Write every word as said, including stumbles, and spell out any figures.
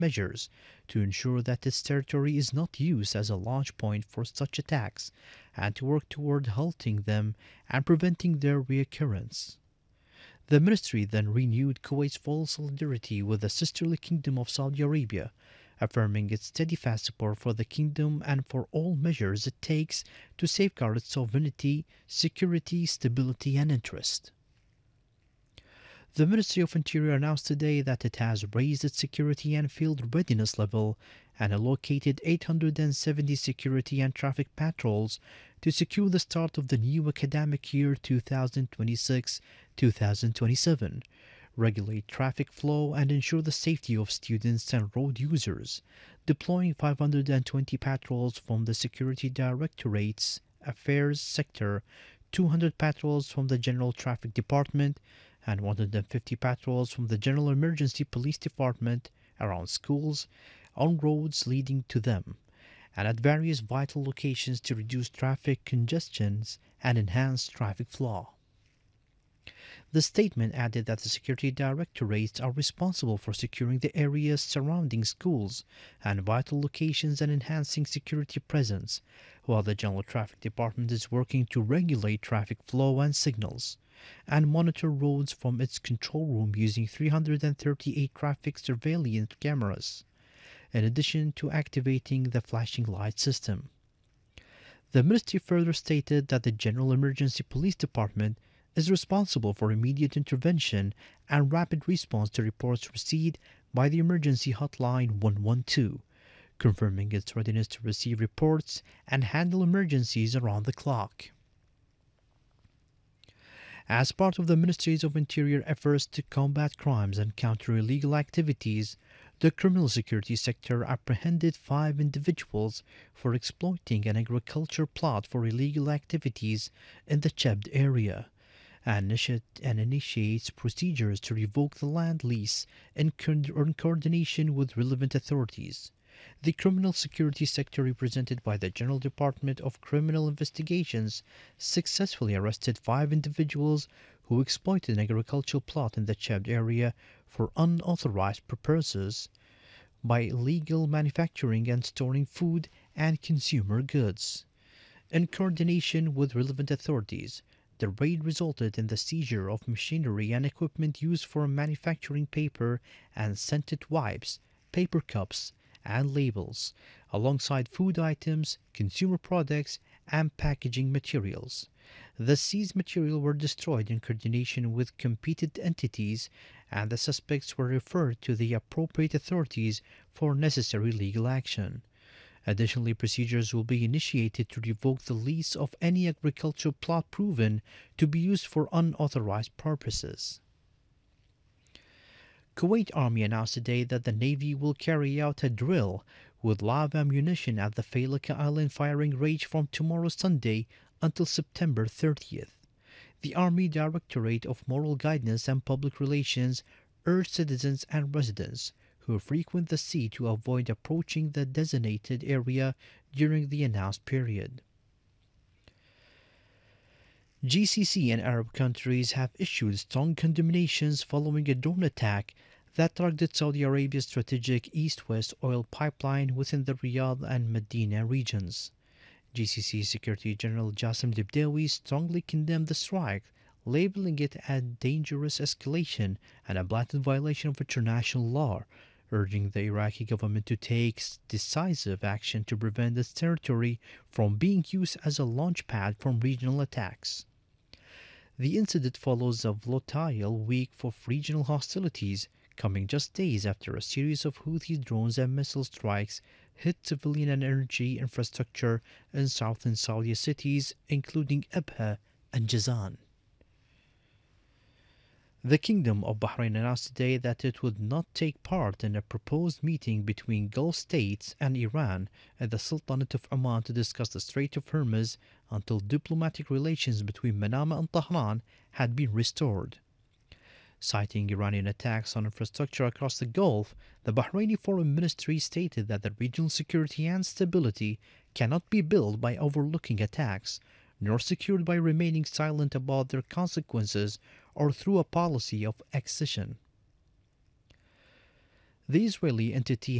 measures to ensure that its territory is not used as a launch point for such attacks and to work toward halting them and preventing their reoccurrence. The ministry then renewed Kuwait's full solidarity with the sisterly kingdom of Saudi Arabia, affirming its steadfast support for the kingdom and for all measures it takes to safeguard its sovereignty, security, stability, and interest. The Ministry of Interior announced today that it has raised its security and field readiness level and allocated eight hundred seventy security and traffic patrols to secure the start of the new academic year two thousand twenty-six to two thousand twenty-seven, regulate traffic flow and ensure the safety of students and road users, deploying five hundred twenty patrols from the Security Directorate's Affairs Sector, two hundred patrols from the General Traffic Department, and one hundred fifty patrols from the General Emergency Police Department around schools, on roads leading to them, and at various vital locations to reduce traffic congestions and enhance traffic flow. The statement added that the security directorates are responsible for securing the areas surrounding schools and vital locations and enhancing security presence, while the General Traffic Department is working to regulate traffic flow and signals and monitor roads from its control room using three hundred thirty-eight traffic surveillance cameras, in addition to activating the flashing light system. The ministry further stated that the General Emergency Police Department is responsible for immediate intervention and rapid response to reports received by the emergency hotline one one two, confirming its readiness to receive reports and handle emergencies around the clock. As part of the Ministries of Interior efforts to combat crimes and counter illegal activities, the criminal security sector apprehended five individuals for exploiting an agriculture plot for illegal activities in the Chebd area, and, initi- and initiates procedures to revoke the land lease in, co- in coordination with relevant authorities. The criminal security sector, represented by the General Department of Criminal Investigations, successfully arrested five individuals who exploited an agricultural plot in the Chebd area for unauthorized purposes by illegal manufacturing and storing food and consumer goods. In coordination with relevant authorities, the raid resulted in the seizure of machinery and equipment used for manufacturing paper and scented wipes, paper cups, and labels, alongside food items, consumer products, and packaging materials. The seized material were destroyed in coordination with competent entities, and the suspects were referred to the appropriate authorities for necessary legal action. Additionally, procedures will be initiated to revoke the lease of any agricultural plot proven to be used for unauthorized purposes. Kuwait Army announced today that the Navy will carry out a drill with live ammunition at the Failaka Island firing range from tomorrow Sunday until September thirtieth. The Army Directorate of Moral Guidance and Public Relations urged citizens and residents who frequent the sea to avoid approaching the designated area during the announced period. G C C and Arab countries have issued strong condemnations following a drone attack that targeted Saudi Arabia's strategic east-west oil pipeline within the Riyadh and Medina regions. G C C Secretary General Jassim Dibdawi strongly condemned the strike, labeling it a dangerous escalation and a blatant violation of international law, urging the Iraqi government to take decisive action to prevent its territory from being used as a launchpad for regional attacks. The incident follows a volatile week for regional hostilities, coming just days after a series of Houthi drones and missile strikes hit civilian and energy infrastructure in southern Saudi cities, including Abha and Jazan. The Kingdom of Bahrain announced today that it would not take part in a proposed meeting between Gulf states and Iran at the Sultanate of Oman to discuss the Strait of Hormuz until diplomatic relations between Manama and Tehran had been restored. Citing Iranian attacks on infrastructure across the Gulf, the Bahraini Foreign Ministry stated that the regional security and stability cannot be built by overlooking attacks, nor secured by remaining silent about their consequences or through a policy of accession. The Israeli entity